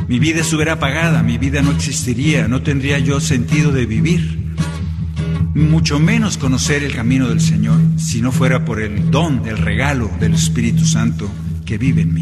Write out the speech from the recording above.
Mi vida estuviera apagada, mi vida no existiría, no tendría yo sentido de vivir, mucho menos conocer el camino del Señor, si no fuera por el don, el regalo del Espíritu Santo que vive en mí.